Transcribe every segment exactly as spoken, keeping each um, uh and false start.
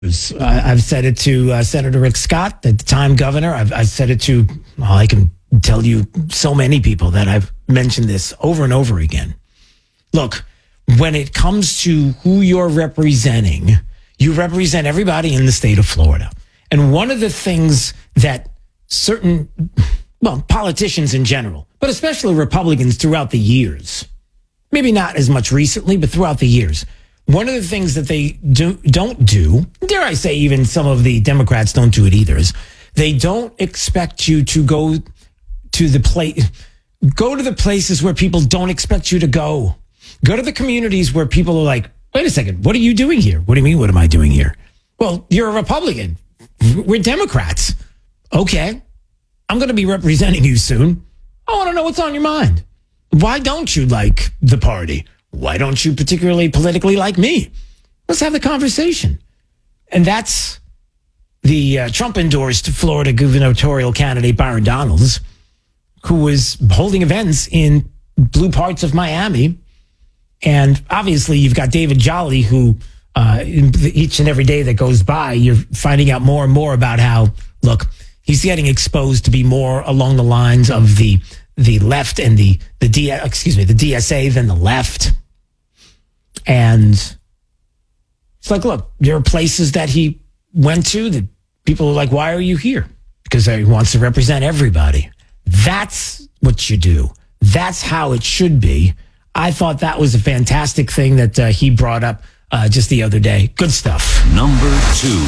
I've said it to uh, Senator Rick Scott, at the time governor. I've, I've said it to, well, I can tell you so many people that I've mentioned this over and over again. Look, when it comes to who you're representing, you represent everybody in the state of Florida. And one of the things that certain, well, politicians in general, but especially Republicans throughout the years, maybe not as much recently, but throughout the years, one of the things that they do, don't do, dare I say even some of the Democrats don't do it either, is they don't expect you to go to the place, go to the places where people don't expect you to go. Go to the communities where people are like, wait a second, what are you doing here? What do you mean, what am I doing here? Well, you're a Republican. We're Democrats. Okay, I'm going to be representing you soon. I want to know what's on your mind. Why don't you like the party? Why don't you particularly politically like me? Let's have the conversation. And that's the uh, Trump-endorsed Florida gubernatorial candidate Byron Donalds, who was holding events in blue parts of Miami. And obviously you've got David Jolly, who uh, each and every day that goes by, you're finding out more and more about how, look, he's getting exposed to be more along the lines of the the left and the the D excuse me the D S A than the left. And it's like, look, there are places that he went to that people are like, why are you here? Because he wants to represent everybody. That's what you do. That's how it should be. I thought that was a fantastic thing that uh, he brought up uh, just the other day. Good stuff. Number two.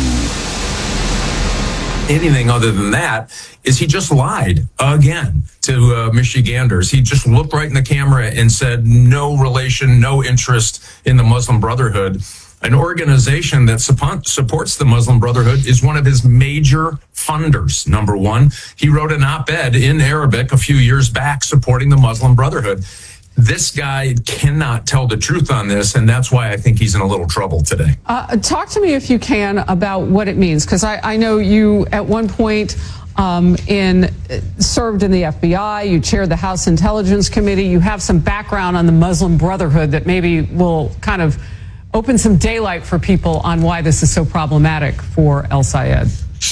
Anything other than that is he just lied again to uh, Michiganders. He just looked right in the camera and said no relation, no interest in the Muslim Brotherhood. An organization that support, supports the Muslim Brotherhood is one of his major funders, number one. He wrote an op-ed in Arabic a few years back supporting the Muslim Brotherhood. This guy cannot tell the truth on this, and that's why I think he's in a little trouble today. Uh, talk to me, if you can, about what it means, because I, I know you, at one point, um, in served in the F B I, you chaired the House Intelligence Committee, you have some background on the Muslim Brotherhood that maybe will kind of open some daylight for people on why this is so problematic for El Sayed.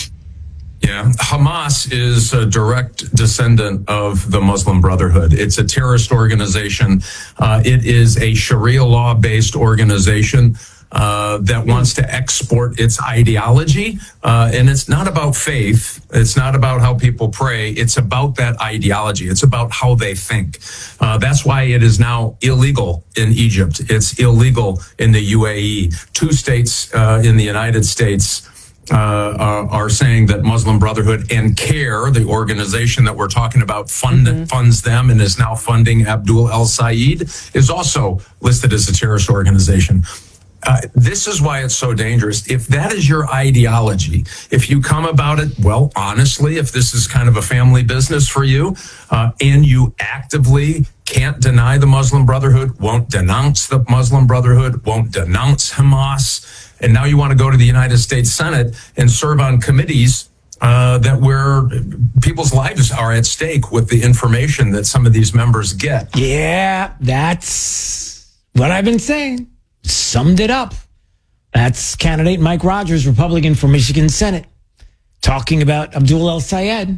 Yeah, Hamas is a direct descendant of the Muslim Brotherhood. It's a terrorist organization. Uh, it is a Sharia law-based organization uh, that wants to export its ideology. Uh, and it's not about faith. It's not about how people pray. It's about that ideology. It's about how they think. Uh, that's why it is now illegal in Egypt. It's illegal in the U A E. Two states uh, in the United States Uh, are, are saying that Muslim Brotherhood and CARE, the organization that we're talking about, fund, mm-hmm. funds them and is now funding Abdul El Sayed, is also listed as a terrorist organization. Uh, this is why it's so dangerous. If that is your ideology, if you come about it, well, honestly, if this is kind of a family business for you, uh, and you actively can't deny the Muslim Brotherhood, won't denounce the Muslim Brotherhood, won't denounce Hamas, and now you want to go to the United States Senate and serve on committees uh, that where people's lives are at stake with the information that some of these members get. Yeah, that's what I've been saying. Summed it up. That's candidate Mike Rogers, Republican for Michigan Senate, talking about Abdul El Sayed.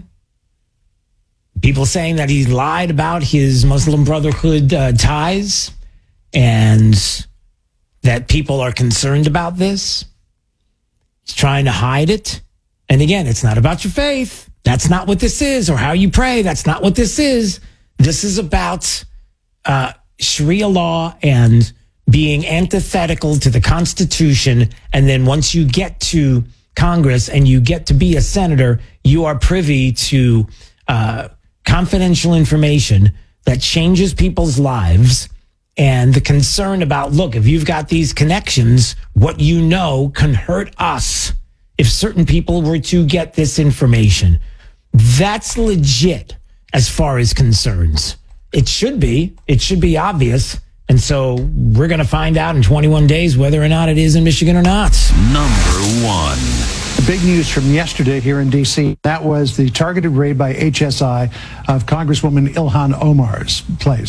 People saying that he lied about his Muslim Brotherhood uh, ties and that people are concerned about this. He's trying to hide it. And again, it's not about your faith. That's not what this is, or how you pray. That's not what this is. This is about uh, Sharia law and being antithetical to the Constitution. And then once you get to Congress and you get to be a senator, you are privy to uh, confidential information that changes people's lives. And the concern about, look, if you've got these connections, what you know can hurt us if certain people were to get this information. That's legit as far as concerns. It should be. It should be obvious. And so we're going to find out in twenty-one days whether or not it is in Michigan or not. Number one. The big news from yesterday here in D C, that was the targeted raid by H S I of Congresswoman Ilhan Omar's place,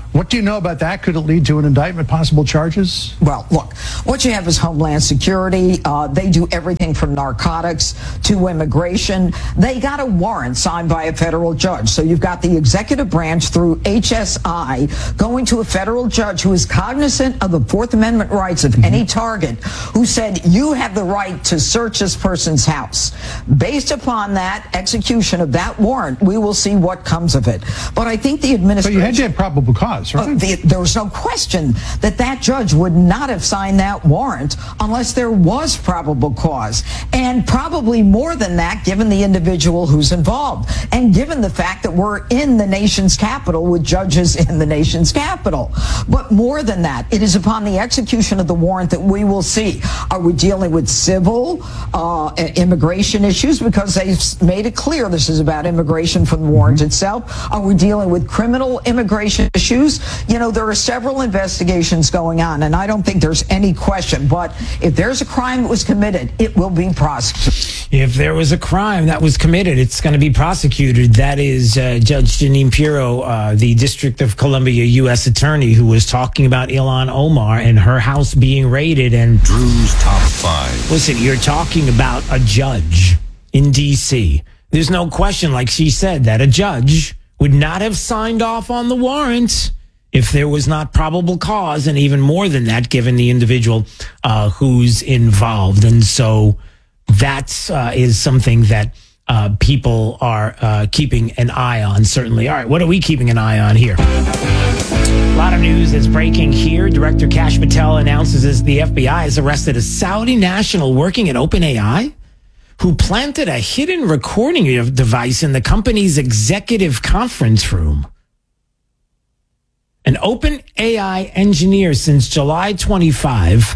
What do you know about that? Could it lead to an indictment, possible charges? Well, look, what you have is Homeland Security. Uh, they do everything from narcotics to immigration. They got a warrant signed by a federal judge. So you've got the executive branch through H S I going to a federal judge who is cognizant of the Fourth Amendment rights of any target, who said, you have the right to search this person's house. Based upon that execution of that warrant, we will see what comes of it. But I think the administration... But you had to have probable cause, right? Uh, the, there was no question that that judge would not have signed that warrant unless there was probable cause. And probably more than that, given the individual who's involved. And given the fact that we're in the nation's capital with judges in the nation's capital. But more than that, it is upon the execution of the warrant that we will see. Are we dealing with civil uh, immigration issues? Because they've made it clear this is about immigration from the warrant itself. Are we dealing with criminal immigration issues? You know, there are several investigations going on, and I don't think there's any question. But if there's a crime that was committed, it will be prosecuted. If there was a crime that was committed, it's going to be prosecuted. That is uh, Judge Jeanine Pirro, uh, the District of Columbia U S Attorney, who was talking about Ilhan Omar and her house being raided. And Drew's Top Five. Listen, you're talking about a judge in D C. There's no question, like she said, that a judge would not have signed off on the warrant if there was not probable cause, and even more than that, given the individual uh, who's involved. And so that uh, is something that uh, people are uh, keeping an eye on, certainly. All right, what are we keeping an eye on here? A lot of news is breaking here. Director Kash Patel announces as the F B I has arrested a Saudi national working at OpenAI who planted a hidden recording device in the company's executive conference room. An OpenAI engineer since July twenty-fifth,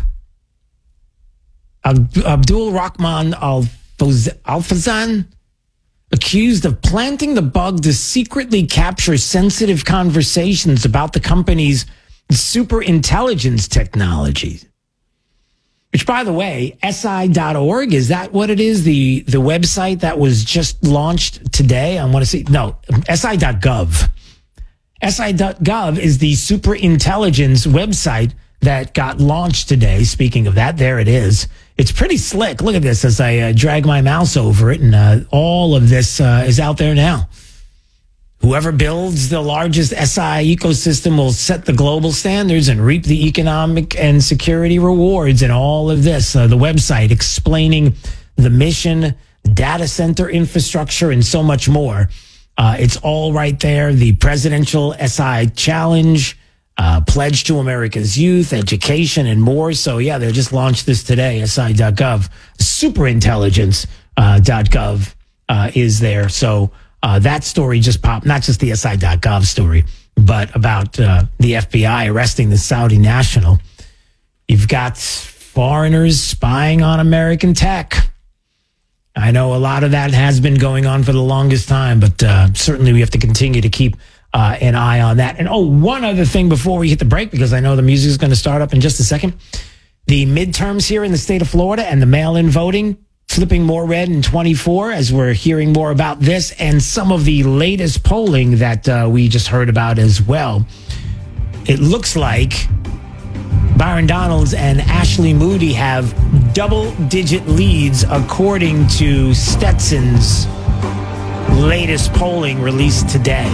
Abdul Rahman Al-Fazan, accused of planting the bug to secretly capture sensitive conversations about the company's super intelligence technologies. Which, by the way, S I dot org, is that what it is? The the website that was just launched today? I want to see. No, S I dot gov. S I dot gov is the super intelligence website that got launched today. Speaking of that, there it is. It's pretty slick. Look at this as I uh, drag my mouse over it, and uh, all of this uh, is out there now. Whoever builds the largest S I ecosystem will set the global standards and reap the economic and security rewards. And all of this, uh, the website explaining the mission, data center infrastructure, and so much more. Uh, it's all right there. The presidential S I challenge, uh, pledge to America's youth, education, and more. So, yeah, they just launched this today, S I dot gov. Superintelligence dot gov uh, is there. So, Uh, that story just popped, not just the S I dot gov story, but about uh, the F B I arresting the Saudi national. You've got foreigners spying on American tech. I know a lot of that has been going on for the longest time, but uh, certainly we have to continue to keep uh, an eye on that. And, oh, one other thing before we hit the break, because I know the music is going to start up in just a second. The midterms here in the state of Florida and the mail-in voting flipping more red in twenty-four as we're hearing more about this and some of the latest polling that uh, we just heard about as well. It looks like Byron Donalds and Ashley Moody have double-digit leads according to Stetson's latest polling released today.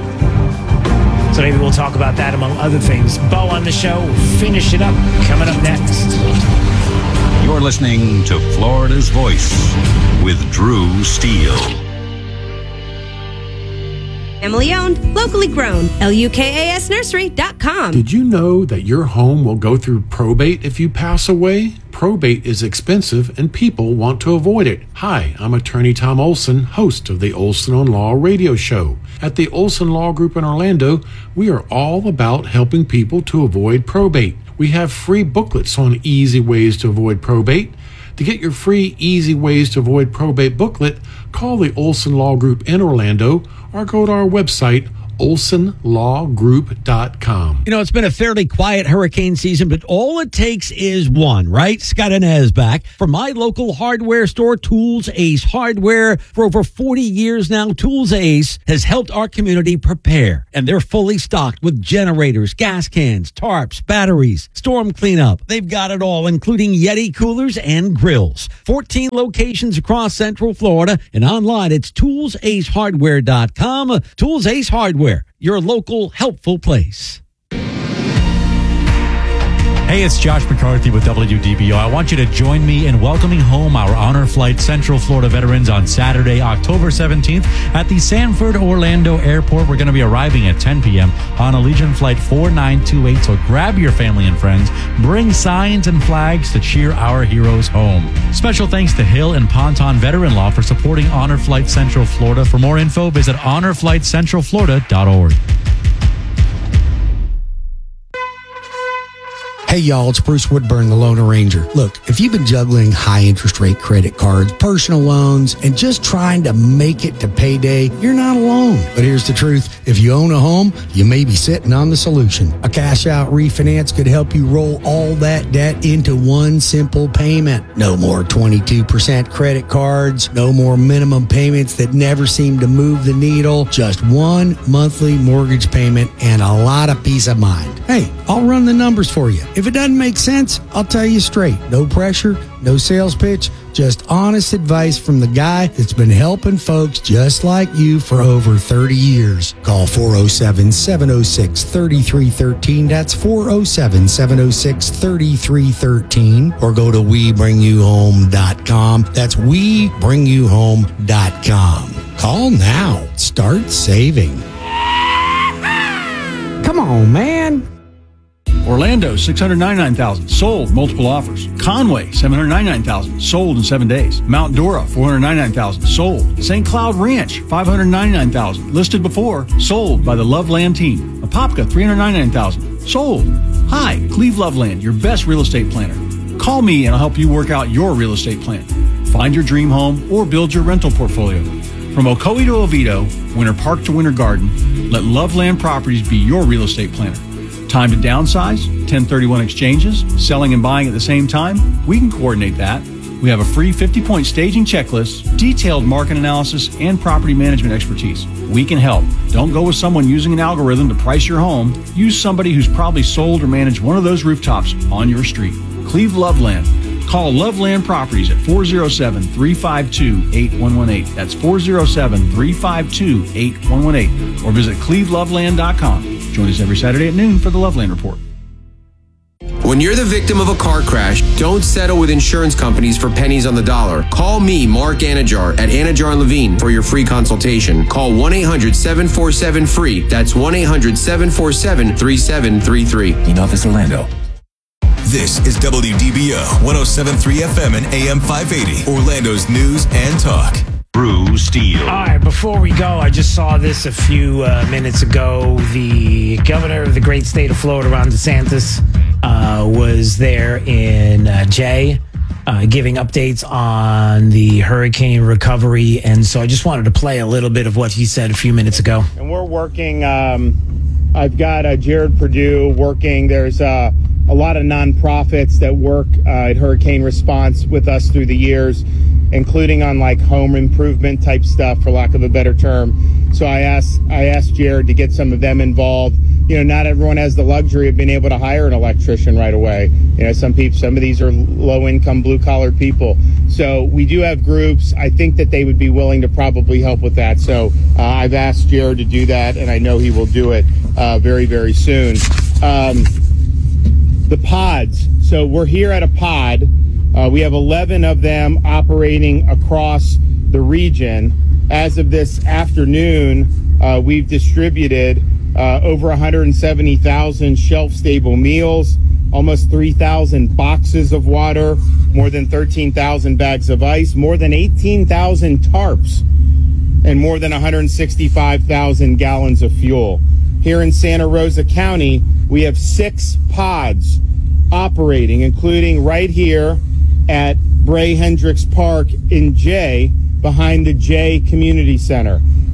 So maybe we'll talk about that among other things. Bo on the show. We'll finish it up. Coming up next. You're listening to Florida's Voice with Drew Steele. Family owned, locally grown. L U K A S nursery dot com. Did you know that your home will go through probate if you pass away? Probate is expensive and people want to avoid it. Hi, I'm attorney Tom Olson, host of the Olson on Law radio show. At the Olson Law Group in Orlando, we are all about helping people to avoid probate. We have free booklets on easy ways to avoid probate. To get your free Easy Ways to Avoid Probate booklet, call the Olson Law Group in Orlando or go to our website, olson law group dot com. You know, it's been a fairly quiet hurricane season, but all it takes is one, right? Scott Inez back from my local hardware store, Tools Ace Hardware. For over forty years now, Tools Ace has helped our community prepare, and they're fully stocked with generators, gas cans, tarps, batteries, storm cleanup. They've got it all, including Yeti coolers and grills. fourteen locations across Central Florida, and online it's tools ace hardware dot com. Tools Ace Hardware, your local helpful place. Hey, it's Josh McCarthy with W D B O. I want you to join me in welcoming home our Honor Flight Central Florida veterans on Saturday, October seventeenth at the Sanford Orlando Airport. We're going to be arriving at ten p.m. on Allegiant Flight four nine two eight, so grab your family and friends, bring signs and flags to cheer our heroes home. Special thanks to Hill and Ponton Veteran Law for supporting Honor Flight Central Florida. For more info, visit honor flight central florida dot org. Hey y'all, it's Bruce Woodburn, the Loan Arranger. Look, if you've been juggling high interest rate credit cards, personal loans, and just trying to make it to payday, you're not alone. But here's the truth. If you own a home, you may be sitting on the solution. A cash out refinance could help you roll all that debt into one simple payment. No more twenty-two percent credit cards, no more minimum payments that never seem to move the needle, just one monthly mortgage payment and a lot of peace of mind. Hey, I'll run the numbers for you. If it doesn't make sense, I'll tell you straight. No pressure, no sales pitch, just honest advice from the guy that's been helping folks just like you for over thirty years. Call four oh seven, seven oh six, three three one three. That's four oh seven, seven oh six, three three one three. Or go to we bring you home dot com. That's we bring you home dot com. Call now. Start saving. Come on, man. Orlando, six hundred ninety-nine thousand dollars, sold, multiple offers. Conway, seven hundred ninety-nine thousand dollars, sold in seven days. Mount Dora, four hundred ninety-nine thousand dollars, sold. Saint Cloud Ranch, five hundred ninety-nine thousand dollars, listed before, sold by the Loveland team. Apopka, three hundred ninety-nine thousand dollars, sold. Hi, Cleve Loveland, your best real estate planner. Call me and I'll help you work out your real estate plan. Find your dream home or build your rental portfolio. From Ocoee to Oviedo, Winter Park to Winter Garden, let Loveland Properties be your real estate planner. Time to downsize, ten thirty-one exchanges, selling and buying at the same time? We can coordinate that. We have a free fifty-point staging checklist, detailed market analysis, and property management expertise. We can help. Don't go with someone using an algorithm to price your home. Use somebody who's probably sold or managed one of those rooftops on your street. Cleve Loveland. Call Loveland Properties at four oh seven, three five two, eight one one eight. That's four oh seven, three five two, eight one one eight. Or visit cleve loveland dot com. Join us every Saturday at noon for the Loveland Report. When you're the victim of a car crash, don't settle with insurance companies for pennies on the dollar. Call me, Mark Anajar, at Anajar and Levine for your free consultation. Call one eight hundred, seven four seven, F R E E. That's one eight hundred, seven four seven, three seven three three. In office Orlando. This is W D B O one oh seven point three F M and A M five eighty, Orlando's news and talk. Drew Steele. All right, before we go, I just saw this a few uh, minutes ago. The governor of the great state of Florida, Ron DeSantis, uh, was there in uh, Jay, uh, giving updates on the hurricane recovery. And so I just wanted to play a little bit of what he said a few minutes ago. And we're working, um, I've got uh, Jared Perdue working. There's uh, a lot of nonprofits that work uh, at hurricane response with us through the years, including on like home improvement type stuff, for lack of a better term. So I asked I asked Jared to get some of them involved. You know, not everyone has the luxury of being able to hire an electrician right away. You know, some people, some of these are low income, blue collar people. So we do have groups. I think that they would be willing to probably help with that. So uh, I've asked Jared to do that, and I know he will do it uh, very, very soon. Um, the pods. So we're here at a pod. Uh, we have eleven of them operating across the region. As of this afternoon, uh, we've distributed uh, over one hundred seventy thousand shelf-stable meals, almost three thousand boxes of water, more than thirteen thousand bags of ice, more than eighteen thousand tarps, and more than one hundred sixty-five thousand gallons of fuel. Here in Santa Rosa County, we have six pods operating, including right here at Bray Hendricks Park in Jay, behind the Jay Community Center.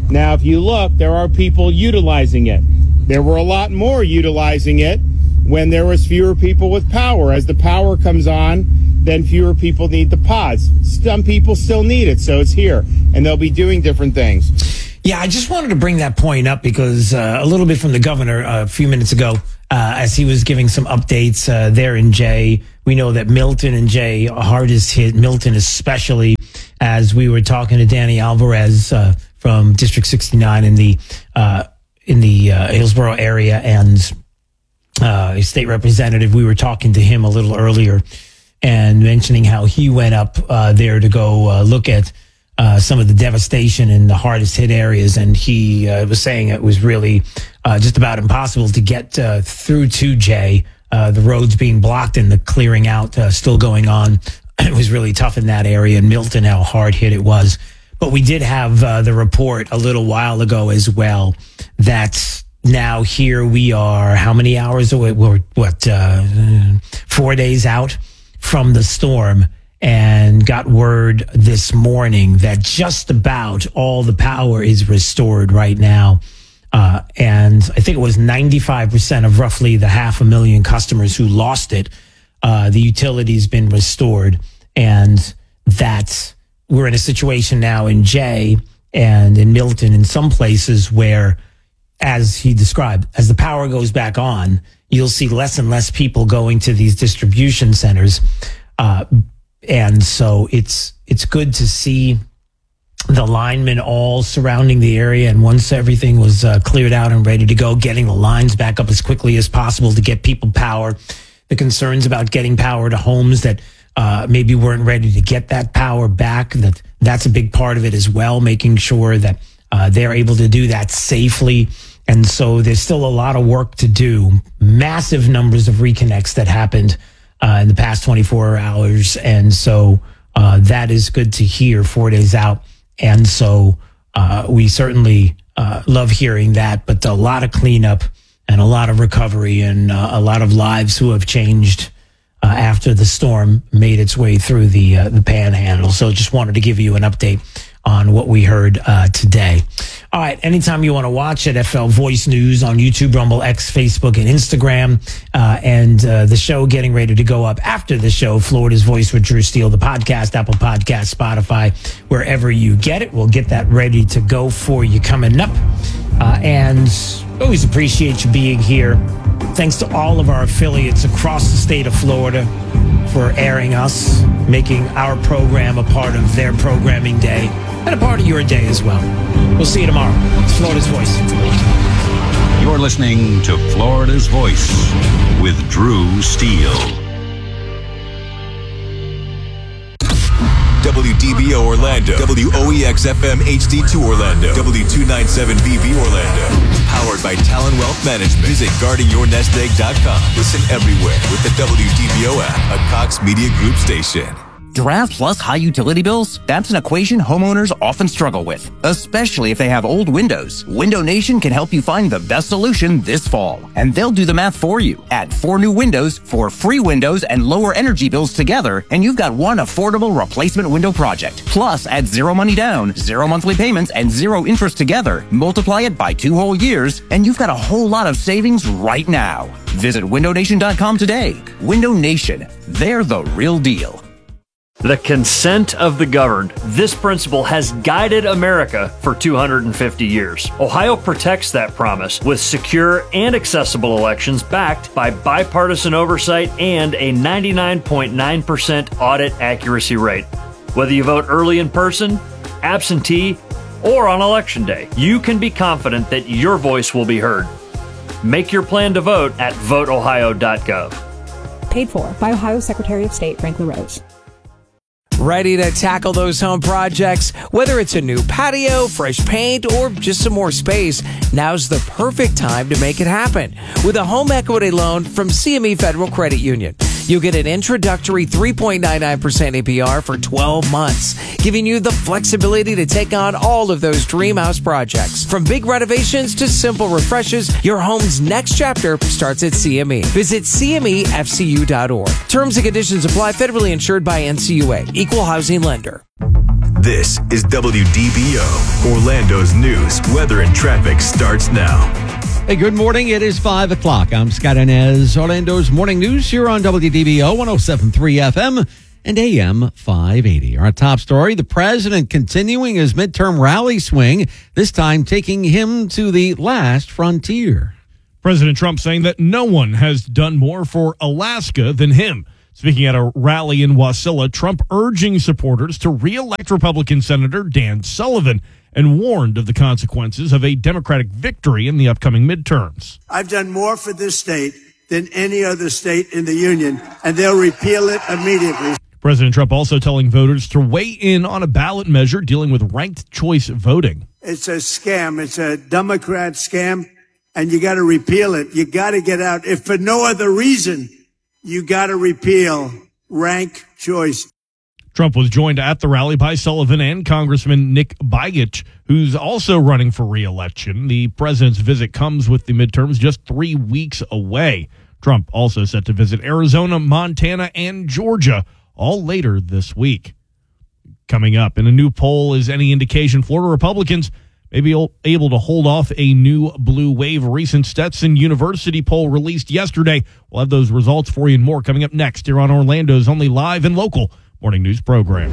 Now, if you look, there are people utilizing it. There were a lot more utilizing it when there was fewer people with power. As the power comes on, then fewer people need the pods. Some people still need it, so it's here, and they'll be doing different things. Yeah, I just wanted to bring that point up because uh, a little bit from the governor uh, a few minutes ago, uh, as he was giving some updates uh, there in Jay. We know that Milton and Jay are hardest hit, Milton especially, as we were talking to Danny Alvarez uh, from District sixty-nine in the uh, in the uh, Hillsborough area, and uh, a state representative. We were talking to him a little earlier and mentioning how he went up uh, there to go uh, look at uh, some of the devastation in the hardest hit areas. And he uh, was saying it was really uh, just about impossible to get uh, through to Jay. Uh, the roads being blocked and the clearing out uh, still going on. It was really tough in that area. And Milton, how hard hit it was. But we did have uh, the report a little while ago as well that now here we are, how many hours away? We're, what, uh, four days out from the storm, and got word this morning that just about all the power is restored right now. Uh, and I think it was ninety-five percent of roughly the half a million customers who lost it. Uh, the utility's been restored, and that we're in a situation now in Jay and in Milton in some places where, as he described, as the power goes back on, you'll see less and less people going to these distribution centers. Uh, and so it's, it's good to see the linemen all surrounding the area. And once everything was uh, cleared out and ready to go, getting the lines back up as quickly as possible to get people power. The concerns about getting power to homes that uh, maybe weren't ready to get that power back, that that's a big part of it as well, making sure that uh, they're able to do that safely. And so there's still a lot of work to do. Massive numbers of reconnects that happened uh, in the past twenty-four hours. And so uh, that is good to hear four days out. And so uh, we certainly uh, love hearing that, but a lot of cleanup and a lot of recovery and uh, a lot of lives who have changed uh, after the storm made its way through the uh, the panhandle. So just wanted to give you an update on what we heard uh, today. All right, anytime you want to watch it, F L Voice News on YouTube, Rumble, X, Facebook, and Instagram. Uh, and uh, the show getting ready to go up after the show, Florida's Voice with Drew Steele, the podcast, Apple Podcast, Spotify, wherever you get it. We'll get that ready to go for you coming up. Uh, and always appreciate you being here. Thanks to all of our affiliates across the state of Florida for airing us, making our program a part of their programming day and a part of your day as well. We'll see you tomorrow. It's Florida's Voice. You're listening to Florida's Voice with Drew Steele. W D B O Orlando, W O E X F M H D two Orlando, W two ninety-seven V B Orlando. Powered by Talon Wealth Management. Visit guarding your nest egg dot com. Listen everywhere with the W D B O app, a Cox Media Group station. Draft plus high utility bills? That's an equation homeowners often struggle with, especially if they have old windows. Window Nation can help you find the best solution this fall, and they'll do the math for you. Add four new windows, four free windows, and lower energy bills together, and you've got one affordable replacement window project. Plus, add zero money down, zero monthly payments, and zero interest together. Multiply it by two whole years, and you've got a whole lot of savings right now. Visit window nation dot com today. Window Nation, they're the real deal. The consent of the governed. This principle has guided America for two hundred fifty years. Ohio protects that promise with secure and accessible elections backed by bipartisan oversight and a ninety-nine point nine percent audit accuracy rate. Whether you vote early in person, absentee, or on election day, you can be confident that your voice will be heard. Make your plan to vote at vote ohio dot gov. Paid for by Ohio Secretary of State Frank LaRose. Ready to tackle those home projects? Whether it's a new patio, fresh paint, or just some more space, now's the perfect time to make it happen. With a home equity loan from C M E Federal Credit Union, you'll get an introductory three point nine nine percent A P R for twelve months, giving you the flexibility to take on all of those dream house projects. From big renovations to simple refreshes, your home's next chapter starts at C M E. Visit C M E F C U dot org. Terms and conditions apply. Federally insured by N C U A. Equal housing lender. This is W D B O. Orlando's news, weather, and traffic starts now. Hey, good morning. It is five o'clock. I'm Scott Inez. Orlando's morning news here on W D B O one oh seven point three F M and A M five eighty. Our top story, the president continuing his midterm rally swing, this time taking him to the last frontier. President Trump saying that no one has done more for Alaska than him. Speaking at a rally in Wasilla, Trump urging supporters to re-elect Republican Senator Dan Sullivan and warned of the consequences of a Democratic victory in the upcoming midterms. I've done more for this state than any other state in the union, and they'll repeal it immediately. President Trump also telling voters to weigh in on a ballot measure dealing with ranked choice voting. It's a scam. It's a Democrat scam, and you got to repeal it. You got to get out. If for no other reason, you got to repeal rank choice. Trump was joined at the rally by Sullivan and Congressman Nick Begich, who's also running for re-election. The president's visit comes with the midterms just three weeks away. Trump also set to visit Arizona, Montana, and Georgia, all later this week. Coming up, in a new poll is any indication, Florida Republicans may be able to hold off a new blue wave. A recent Stetson University poll released yesterday. We'll have those results for you and more coming up next here on Orlando's only live and local morning news program.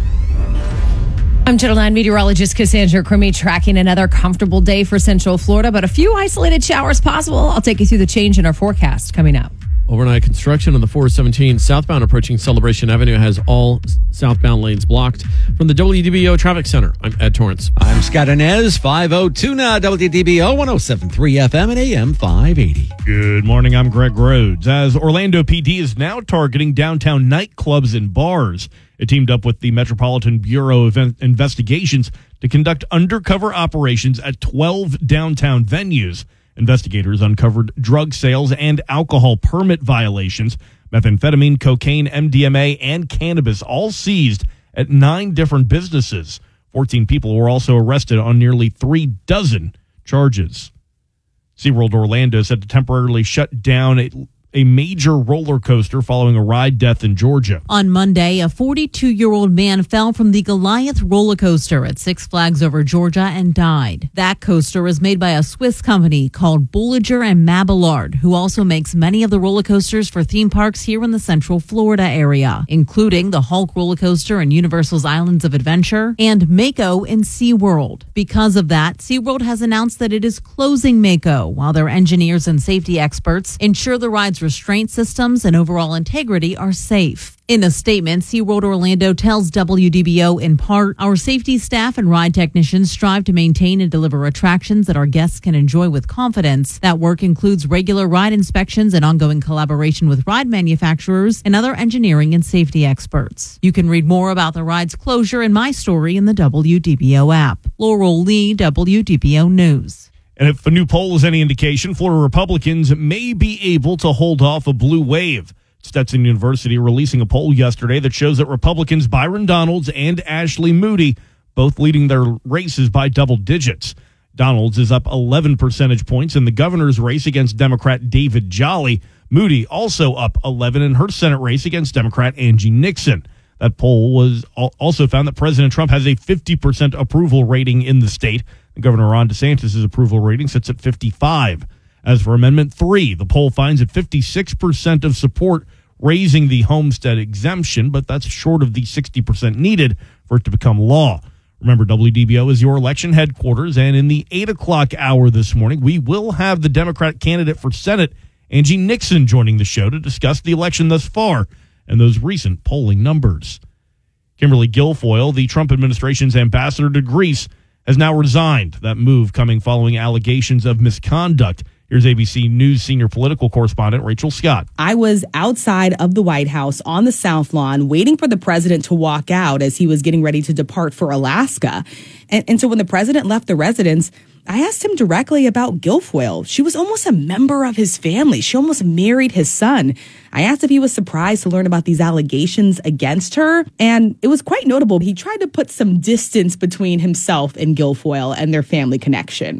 I'm Channel nine meteorologist Cassandra Crummy, tracking another comfortable day for Central Florida, but a few isolated showers possible. I'll take you through the change in our forecast coming up. Overnight construction on the four seventeen southbound approaching Celebration Avenue has all southbound lanes blocked. From the W D B O Traffic Center, I'm Ed Torrance. I'm Scott Inez, five oh two now, W D B O one oh seven point three F M and A M five eighty. Good morning, I'm Greg Rhodes. As Orlando P D is now targeting downtown nightclubs and bars, it teamed up with the Metropolitan Bureau of Investigations to conduct undercover operations at twelve downtown venues. Investigators uncovered drug sales and alcohol permit violations, methamphetamine, cocaine, M D M A, and cannabis, all seized at nine different businesses. fourteen people were also arrested on nearly three dozen charges. SeaWorld Orlando said to temporarily shut down a, a major roller coaster following a ride death in Georgia. On Monday, a forty-two-year-old man fell from the Goliath roller coaster at Six Flags Over Georgia and died. That coaster is made by a Swiss company called Bolliger and Mabillard, who also makes many of the roller coasters for theme parks here in the Central Florida area, including the Hulk roller coaster in Universal's Islands of Adventure and Mako in SeaWorld. Because of that, SeaWorld has announced that it is closing Mako, while their engineers and safety experts ensure the ride's restraint systems and overall integrity are safe. In a statement, SeaWorld Orlando tells W D B O in part, our safety staff and ride technicians strive to maintain and deliver attractions that our guests can enjoy with confidence. That work includes regular ride inspections and ongoing collaboration with ride manufacturers and other engineering and safety experts. You can read more about the ride's closure in my story in the W D B O app. Laurel Lee, W D B O News. And if a new poll is any indication, Florida Republicans may be able to hold off a blue wave. Stetson University releasing a poll yesterday that shows that Republicans Byron Donalds and Ashley Moody both leading their races by double digits. Donalds is up eleven percentage points in the governor's race against Democrat David Jolly. Moody also up eleven in her Senate race against Democrat Angie Nixon. That poll was also found that President Trump has a fifty percent approval rating in the state. Governor Ron DeSantis' approval rating sits at fifty-five. As for Amendment three, the poll finds at fifty-six percent of support raising the homestead exemption, but that's short of the sixty percent needed for it to become law. Remember, W D B O is your election headquarters, and in the eight o'clock hour this morning, we will have the Democrat candidate for Senate, Angie Nixon, joining the show to discuss the election thus far and those recent polling numbers. Kimberly Guilfoyle, the Trump administration's ambassador to Greece, has now resigned. That move coming following allegations of misconduct. Here's A B C News senior political correspondent Rachel Scott. I was outside of the White House on the South Lawn waiting for the president to walk out as he was getting ready to depart for Alaska. And, and so when the president left the residence, I asked him directly about Guilfoyle. She was almost a member of his family. She almost married his son. I asked if he was surprised to learn about these allegations against her, and it was quite notable. He tried to put some distance between himself and Guilfoyle and their family connection.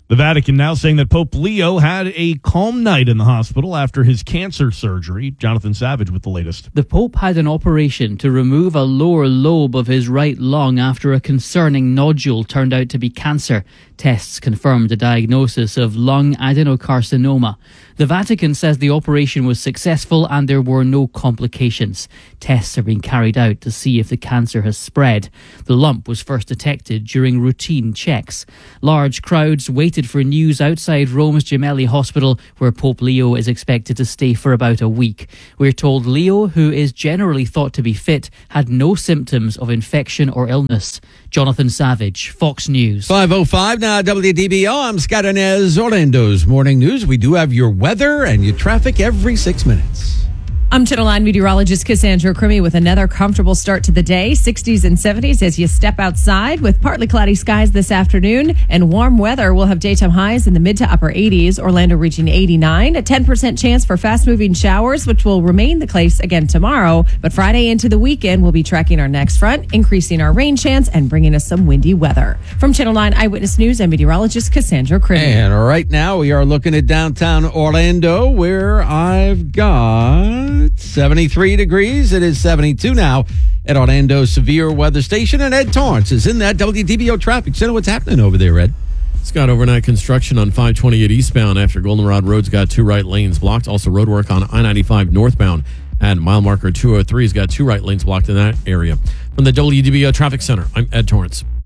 The Vatican now saying that Pope Leo had a calm night in the hospital after his cancer surgery. Jonathan Savage with the latest. The Pope had an operation to remove a lower lobe of his right lung after a concerning nodule turned out to be cancer. Tests confirmed a diagnosis of lung adenocarcinoma. The Vatican says the operation was successful and there were no complications. Tests are being carried out to see if the cancer has spread. The lump was first detected during routine checks. Large crowds waited for news outside Rome's Gemelli Hospital, where Pope Leo is expected to stay for about a week. We're told Leo, who is generally thought to be fit, had no symptoms of infection or illness. Jonathan Savage, Fox News. five oh five now, W D B O. I'm Scott Inez, Orlando's Morning News. We do have your weather and your traffic every six minutes. I'm Channel nine meteorologist Cassandra Crimmy with another comfortable start to the day. sixties and seventies as you step outside with partly cloudy skies this afternoon and warm weather. We'll have daytime highs in the mid to upper eighties. Orlando reaching eighty-nine. A ten percent chance for fast-moving showers, which will remain the case again tomorrow. But Friday into the weekend, we'll be tracking our next front, increasing our rain chance and bringing us some windy weather. From Channel nine Eyewitness News, I'm meteorologist Cassandra Crimmy. And right now we are looking at downtown Orlando, where I've got seventy-three degrees. It is seventy-two now at Orlando Severe Weather Station. And Ed Torrance is in that W D B O traffic center. What's happening over there, Ed? It's got overnight construction on five twenty-eight eastbound after Goldenrod Road's got two right lanes blocked. Also road work on I ninety-five northbound at mile marker two oh three has got two right lanes blocked in that area. From the W D B O Traffic Center, I'm Ed Torrance.